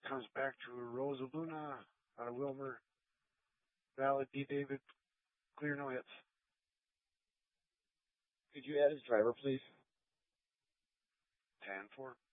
comes back to Rosa Luna out of Wilmer. Valid D. David. Clear, no hits. Could you add his driver, please? 10-4.